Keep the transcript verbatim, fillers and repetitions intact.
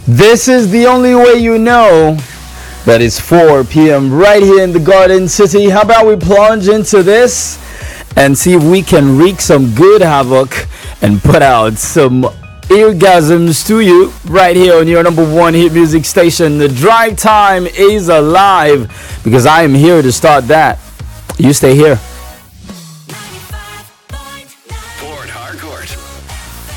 This is the only way you know that it's four p.m. right here in the Garden City. How about we plunge into this and see if we can wreak some good havoc and put out some orgasms to you right here on your number one hit music station. The drive time is alive because I am here to start that. You stay here.